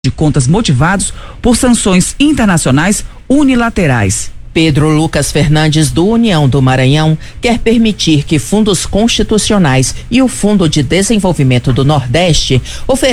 de contas motivados por sanções internacionais unilaterais. Pedro Lucas Fernandes, do União do Maranhão, quer permitir que fundos constitucionais e o Fundo de Desenvolvimento do Nordeste ofereçam